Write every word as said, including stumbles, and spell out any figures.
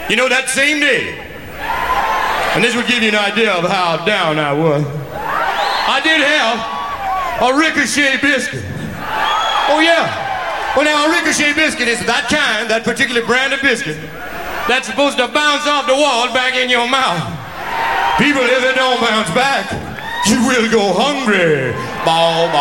You know, that same day, and this would give you an idea of how down I was, I did have a ricochet biscuit. Oh yeah. Well now, a ricochet biscuit is that kind, that particular brand of biscuit, that's supposed to bounce off the wall back in your mouth. People, if it don't bounce back, you will go hungry. Ball, ball.